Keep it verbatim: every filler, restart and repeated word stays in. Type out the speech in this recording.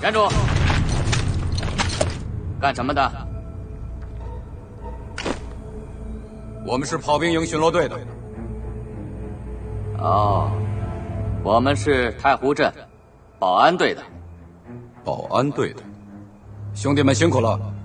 站住！干什么的？ 我们是炮兵营巡逻队的。 哦，我们是太湖镇保安队的。 保安队的，兄弟们辛苦了。